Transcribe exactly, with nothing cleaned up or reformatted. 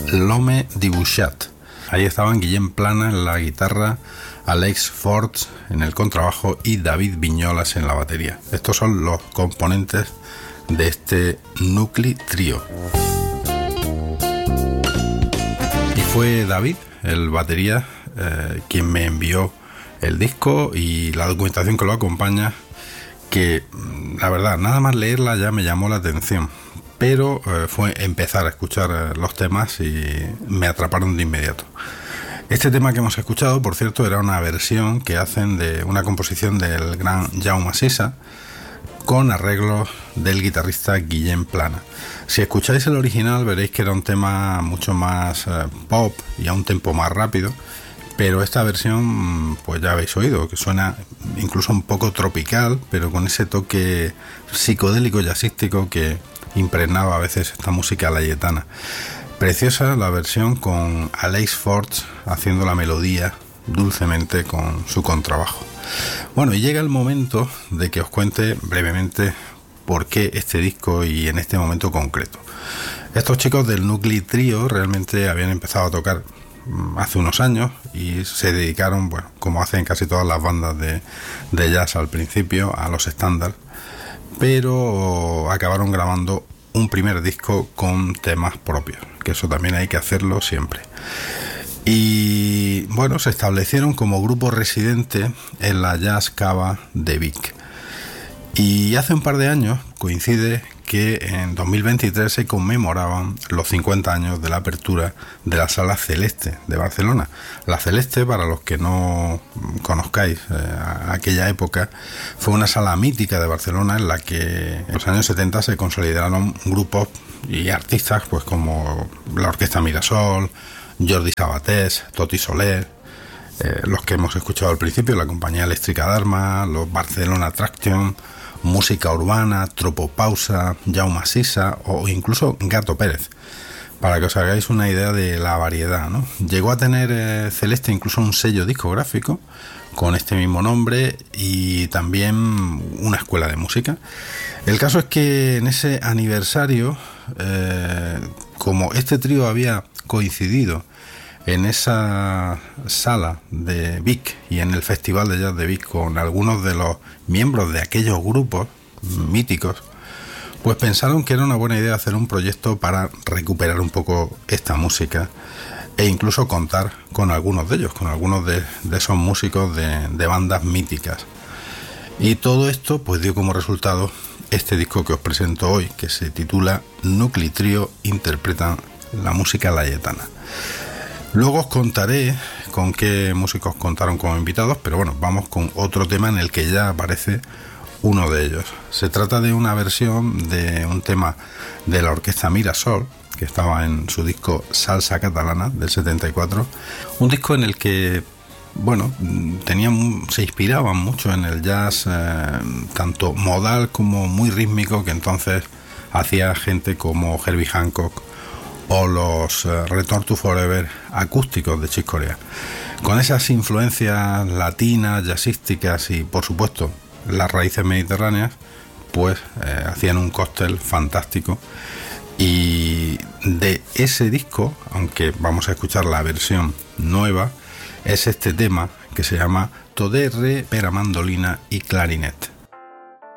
L'Homme Dibuixat. Ahí estaban Guillem Plana en la guitarra, Alex Forts en el contrabajo y David Viñolas en la batería. Estos son los componentes de este Nucli Trio. Y fue David, el batería, eh, quien me envió el disco y la documentación que lo acompaña, que la verdad, nada más leerla ya me llamó la atención, pero eh, fue empezar a escuchar eh, los temas y me atraparon de inmediato. Este tema que hemos escuchado, por cierto, era una versión que hacen de una composición del gran Jaume Sisa con arreglos del guitarrista Guillem Plana. Si escucháis el original veréis que era un tema mucho más eh, pop y a un tempo más rápido, pero esta versión, pues ya habéis oído, que suena incluso un poco tropical, pero con ese toque psicodélico jazzístico que impregnaba a veces esta música layetana. Preciosa la versión con Alex Forts haciendo la melodía dulcemente con su contrabajo. Bueno, y llega el momento de que os cuente brevemente por qué este disco y en este momento concreto. Estos chicos del Nucli Trio realmente habían empezado a tocar hace unos años y se dedicaron, bueno, como hacen casi todas las bandas de, de jazz al principio, a los estándares, pero acabaron grabando un primer disco con temas propios, que eso también hay que hacerlo siempre. Y bueno, se establecieron como grupo residente en la Jazz Cava de Vic. Y hace un par de años coincide que en dos mil veintitrés se conmemoraban los cincuenta años de la apertura de la Sala Celeste de Barcelona. La Celeste, para los que no conozcáis eh, aquella época, fue una sala mítica de Barcelona en la que en los años setenta se consolidaron grupos y artistas pues como la Orquesta Mirasol, Jordi Sabatés, Toti Soler, eh, los que hemos escuchado al principio, la Compañía Eléctrica Dharma, los Barcelona Attraction, Música Urbana, Tropopausa, Jaume Sisa o incluso Gato Pérez, para que os hagáis una idea de la variedad, ¿no? Llegó a tener eh, Celeste incluso un sello discográfico con este mismo nombre y también una escuela de música. El caso es que en ese aniversario, eh, como este trío había coincidido en esa sala de Vic y en el Festival de Jazz de Vic con algunos de los miembros de aquellos grupos míticos, pues pensaron que era una buena idea hacer un proyecto para recuperar un poco esta música e incluso contar con algunos de ellos, con algunos de, de esos músicos de, de bandas míticas. Y todo esto pues dio como resultado este disco que os presento hoy, que se titula Nucli Trio interpretan la música layetana. Luego os contaré con qué músicos contaron como invitados, pero bueno, vamos con otro tema en el que ya aparece uno de ellos. Se trata de una versión de un tema de la Orquesta Mirasol, que estaba en su disco Salsa Catalana del setenta y cuatro, un disco en el que, bueno, tenían, se inspiraban mucho en el jazz, eh, tanto modal como muy rítmico, que entonces hacía gente como Herbie Hancock o los uh, Return to Forever acústicos de Chick Corea, con esas influencias latinas, jazzísticas y por supuesto las raíces mediterráneas, pues eh, hacían un cóctel fantástico. Y de ese disco, aunque vamos a escuchar la versión nueva, es este tema que se llama Toderre per a mandolina y clarinet.